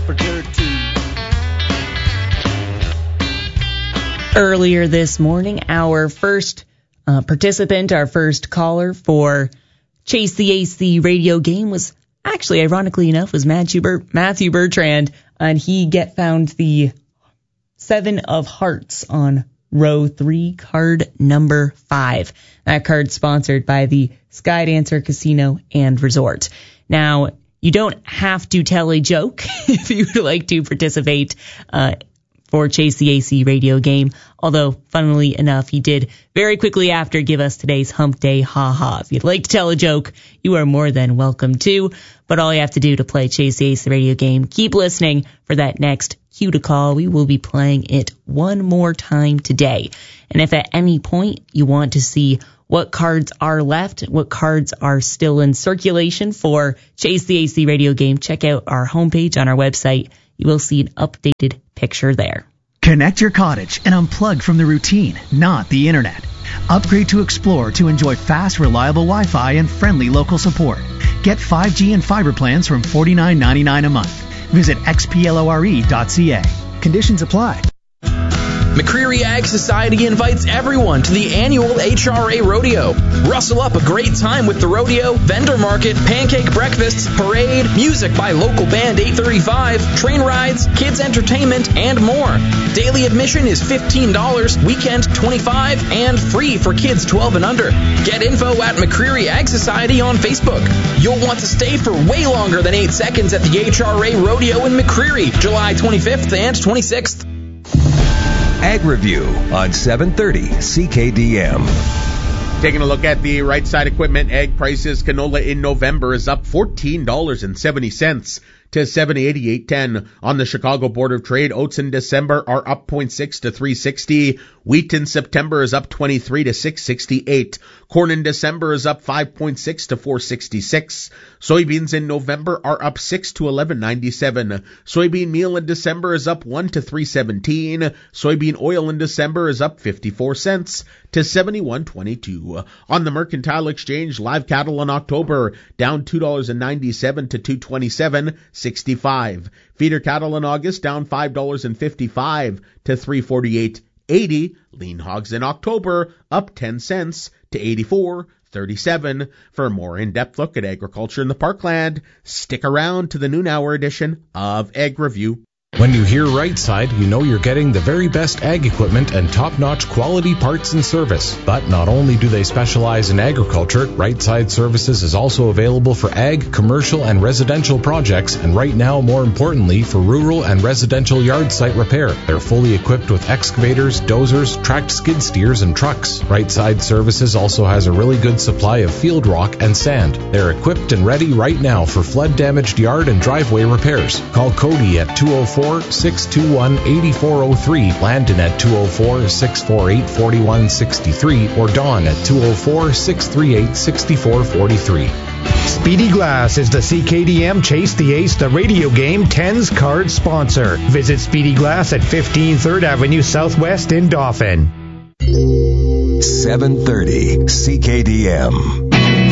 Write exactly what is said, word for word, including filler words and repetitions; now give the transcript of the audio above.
upper dirt too. Earlier this morning, our first uh, participant, our first caller for Chase the A C radio game was actually, ironically enough, was Matthew, Ber- Matthew Bertrand, and he get found the seven of hearts on row three, card number five. That card sponsored by the Skydancer Casino and Resort. Now, you don't have to tell a joke if you would like to participate uh, for Chase the A C radio game. Although, funnily enough, he did very quickly after give us today's Hump Day ha-ha. If you'd like to tell a joke, you are more than welcome to. But all you have to do to play Chase the A C radio game, keep listening for that next cue to call. We will be playing it one more time today. And if at any point you want to see what cards are left, what cards are still in circulation for Chase the A C radio game, check out our homepage on our website. You will see an updated picture there. Connect your cottage and unplug from the routine, not the internet. Upgrade to Explore to enjoy fast, reliable Wi-Fi and friendly local support. Get five G and fiber plans from forty-nine ninety-nine a month. Visit x p lore dot c a. Conditions apply. McCreary Ag Society invites everyone to the annual H R A Rodeo. Rustle up a great time with the rodeo, vendor market, pancake breakfasts, parade, music by local band eight thirty-five, train rides, kids entertainment, and more. Daily admission is fifteen dollars, weekend twenty-five dollars, and free for kids twelve and under. Get info at McCreary Ag Society on Facebook. You'll want to stay for way longer than eight seconds at the H R A Rodeo in McCreary, July twenty-fifth and twenty-sixth. Ag Review on seven thirty C K D M. Taking a look at the right side equipment, ag prices. Canola in November is up fourteen dollars and seventy cents to seven eighty-eight ten. On the Chicago Board of Trade, oats in December are up zero point six to three sixty. Wheat in September is up twenty-three to six sixty-eight. Corn in December is up five point six to four sixty-six. Soybeans in November are up six to eleven ninety-seven. Soybean meal in December is up one to three seventeen. Soybean oil in December is up fifty-four cents to seventy-one twenty-two. On the Mercantile Exchange, live cattle in October down two dollars and ninety-seven to two twenty-seven sixty-five. Feeder cattle in August down five dollars and fifty-five to three forty-eight eighty. Lean hogs in October up ten cents to eighty-four thirty-seven. For a more in-depth look at agriculture in the Parkland, stick around to the noon hour edition of Ag Review. When you hear Right Side, you know you're getting the very best ag equipment and top-notch quality parts and service. But not only do they specialize in agriculture, Right Side Services is also available for ag, commercial, and residential projects, and right now, more importantly, for rural and residential yard site repair. They're fully equipped with excavators, dozers, tracked skid steers, and trucks. Right Side Services also has a really good supply of field rock and sand. They're equipped and ready right now for flood-damaged yard and driveway repairs. Call Cody at two oh four, six two one, eight four oh three, Landon at two oh four, six four eight, four one six three, or Dawn at two oh four, six three eight, six four four three. Speedy Glass is the C K D M Chase the Ace, the radio game ten's card sponsor. Visit Speedy Glass at fifteen third Avenue Southwest in Dauphin. seven thirty C K D M.